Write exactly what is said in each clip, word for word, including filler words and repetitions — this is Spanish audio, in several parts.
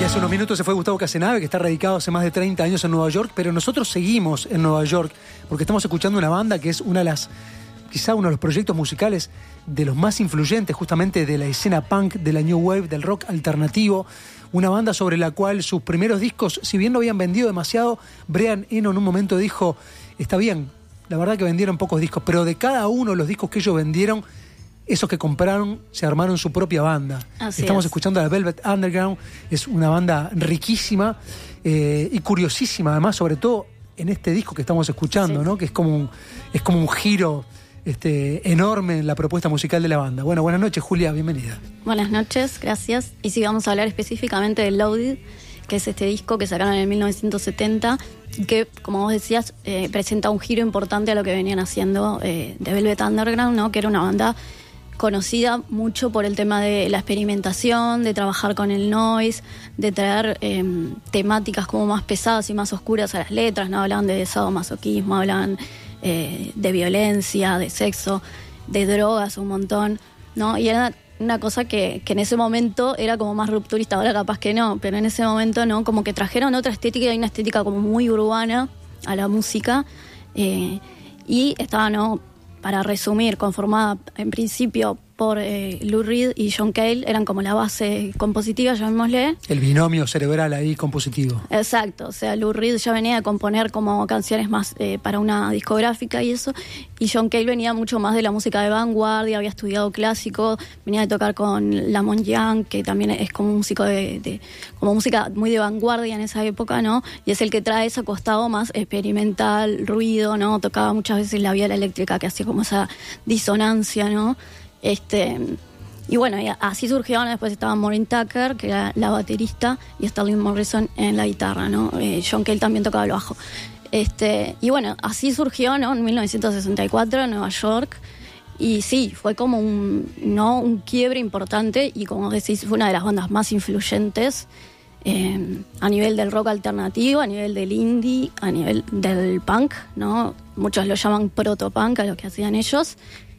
hace unos minutos se fue Gustavo Casenave, que está radicado hace más de treinta años en Nueva York, pero nosotros seguimos en Nueva York porque estamos escuchando una banda que es una de las, quizá uno de los proyectos musicales de los más influyentes justamente de la escena punk, de la new wave, del rock alternativo. Una banda sobre la cual sus primeros discos, si bien no habían vendido demasiado, Brian Eno en un momento dijo, está bien, la verdad que vendieron pocos discos, pero de cada uno de los discos que ellos vendieron, esos que compraron se armaron su propia banda. Así Estamos es. escuchando a la Velvet Underground, es una banda riquísima eh, y curiosísima, además, sobre todo en este disco que estamos escuchando, sí. ¿no? Que es como un, es como un giro este, enorme en la propuesta musical de la banda. Bueno, buenas noches, Julia, bienvenida. Buenas noches, gracias. Y sí, vamos a hablar específicamente de Loaded, que es este disco que sacaron en mil novecientos setenta, que, como vos decías, eh, presenta un giro importante a lo que venían haciendo eh, de Velvet Underground, ¿no? Que era una banda conocida mucho por el tema de la experimentación, de trabajar con el noise, de traer eh, temáticas como más pesadas y más oscuras a las letras, ¿no? Hablaban de sadomasoquismo, hablaban eh, de violencia, de sexo, de drogas un montón, ¿no? Y era una cosa que, que en ese momento era como más rupturista, ahora capaz que no, pero en ese momento no, como que trajeron otra estética y una estética como muy urbana a la música eh, y estaba, ¿no? Para resumir, conformada en principio por eh, Lou Reed y John Cale, eran como la base compositiva, llamémosle. El binomio cerebral ahí compositivo. Exacto, o sea, Lou Reed ya venía a componer como canciones más eh, para una discográfica y eso, y John Cale venía mucho más de la música de vanguardia, había estudiado clásico, venía de tocar con Lamont Young, que también es como músico de, de como música muy de vanguardia en esa época, ¿no? Y es el que trae ese costado más experimental, ruido, ¿no? Tocaba muchas veces la viola eléctrica que hacía como esa disonancia, ¿no? Este, y bueno, y así surgieron. Después estaba Maureen Tucker, que era la baterista, y Sterling Morrison en la guitarra, ¿no? Eh, John Cale también tocaba el bajo. Este, y bueno, así surgió, ¿no? En mil novecientos sesenta y cuatro en Nueva York. Y sí, fue como un, ¿no? un quiebre importante, y como decís, fue una de las bandas más influyentes eh, a nivel del rock alternativo, a nivel del indie, a nivel del punk, ¿no? Muchos lo llaman proto-punk a lo que hacían ellos.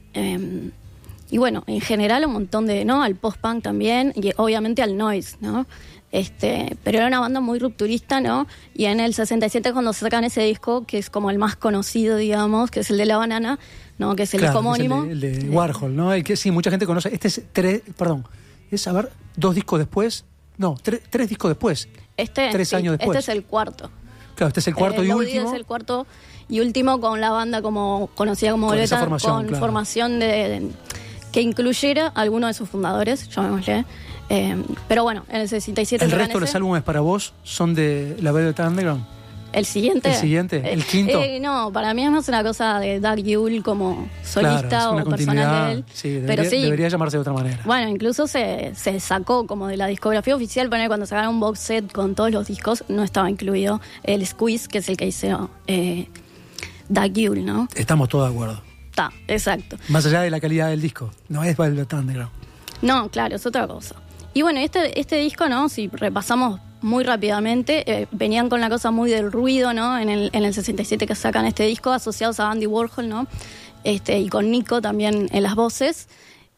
Eh, Y bueno, en general un montón de, ¿no? Al post-punk también, y obviamente al noise, ¿no? Este, pero era una banda muy rupturista, ¿no? Y en el sesenta y siete cuando sacan ese disco, que es como el más conocido, digamos, que es el de La Banana, ¿no? Que es el claro, disco homónimo. Es el de, el de Warhol, ¿no? El que sí, mucha gente conoce. Este es tres, perdón, es, a ver, dos discos después, no, tres, tres discos después. Este, tres sí, años después. Este es el cuarto. Claro, este es el cuarto eh, y Loaded último. Es el cuarto y último con la banda como conocida como con Velvet, esa formación, con claro. formación de, de que incluyera a alguno de sus fundadores, llamémosle. Eh, pero bueno, en el sesenta y siete... ¿El resto de los ese, álbumes para vos son de la Velvet Underground? ¿El siguiente? ¿El siguiente? ¿El quinto? Eh, no, para mí es más una cosa de Doug Yule como solista, claro, o personal de él. Sí, debería, pero sí, debería llamarse de otra manera. Bueno, incluso se, se sacó como de la discografía oficial, poner cuando sacaron un box set con todos los discos, no estaba incluido el Squeeze, que es el que hizo eh, Doug Yule, ¿no? Estamos todos de acuerdo. Está, exacto. Más allá de la calidad del disco, no es Velvet Underground. No, claro, es otra cosa. Y bueno, este, este disco, ¿no? Si repasamos muy rápidamente, eh, venían con la cosa muy del ruido, ¿no? En el, en el sesenta y siete que sacan este disco, asociados a Andy Warhol, ¿no? Este, y con Nico también en las voces,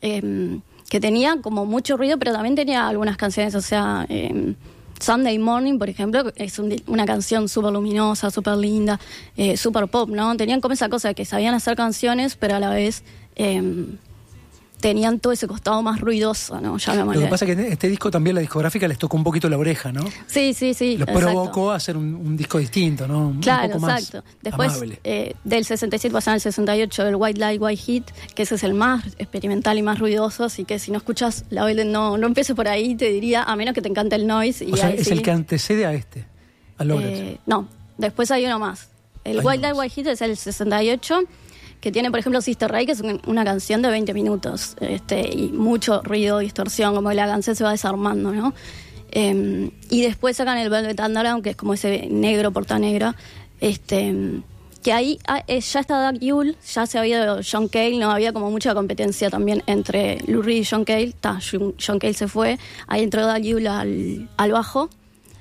eh, que tenía como mucho ruido, pero también tenía algunas canciones, o sea... Eh, Sunday Morning, por ejemplo, es un, una canción súper luminosa, súper linda, eh, súper pop, ¿no? Tenían como esa cosa de que sabían hacer canciones, pero a la vez eh, tenían todo ese costado más ruidoso, ¿no? Lo que pasa es que este disco también la discográfica les tocó un poquito la oreja, ¿no? Sí, sí, sí. Los exacto. provocó a hacer un, un disco distinto, ¿no? Un claro, poco más exacto. Después amable. Eh, del sesenta y siete pasaron al sesenta y ocho el White Light, White Heat, que ese es el más experimental y más ruidoso, así que si no escuchas la Velvet, no, no empieces por ahí, te diría, a menos que te encante el noise. Y o sea, ahí es sí. el que antecede a este, a Loaded. Eh, no, después hay uno más. El Hay White uno Light, más. White Heat es el sesenta y ocho, que tiene, por ejemplo, Sister Ray, que es un, una canción de veinte minutos, este, y mucho ruido, distorsión, como que la canción se va desarmando, ¿no? Eh, y después sacan el Velvet Underground, que es como ese negro porta negra, este, que ahí ah, eh, ya está Doug Yule, ya se había ido John Cale, no había como mucha competencia también entre Lou Reed y John Cale. Ta, John, John Cale se fue, ahí entró Doug Yule al, al bajo.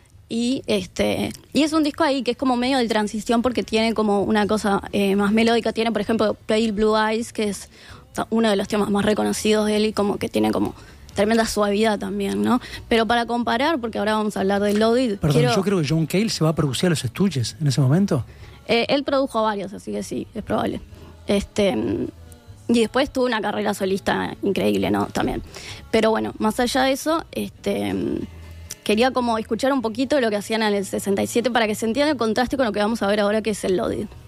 Y este y es un disco ahí que es como medio de transición porque tiene como una cosa eh, más melódica. Tiene, por ejemplo, Pale Blue Eyes, que es uno de los temas más reconocidos de él y como que tiene como tremenda suavidad también, ¿no? Pero para comparar, porque ahora vamos a hablar del Loaded. Perdón, quiero... yo creo que John Cale se va a producir a los Stooges en ese momento. Eh, él produjo a varios, así que sí, es probable. Este, y después tuvo una carrera solista increíble, ¿no? También. Pero bueno, más allá de eso, este, quería como escuchar un poquito de lo que hacían en el sesenta y siete para que se entienda el contraste con lo que vamos a ver ahora, que es el Loaded.